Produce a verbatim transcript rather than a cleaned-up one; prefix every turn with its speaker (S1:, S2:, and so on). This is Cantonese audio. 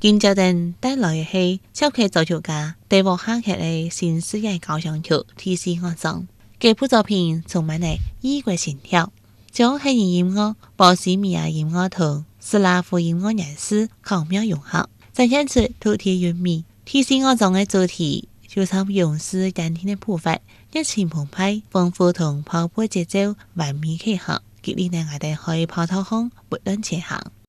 S1: 今朝等帶來嘅係超級作曲家戴沃哈克嘅新世界交響曲《天使惡種》，這部作品充滿了異國情調，將黑人音樂、波西米亞音樂同斯拉夫音樂元素巧妙融合，展現出獨特韻味。《天使惡種》嘅主題就像勇士丹田嘅步伐，熱情澎湃，豐富同跑步節奏完美契合，激勵人我哋可以跑道上不斷前行。